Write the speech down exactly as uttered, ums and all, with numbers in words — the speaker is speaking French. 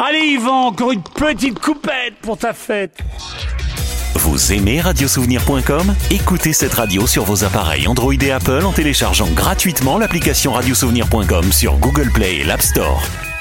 Allez Yvan, encore une petite coupette pour ta fête. Vous aimez radiosouvenir point com ? Écoutez cette radio sur vos appareils Android et Apple en téléchargeant gratuitement l'application radiosouvenir point com sur Google Play et l'App Store.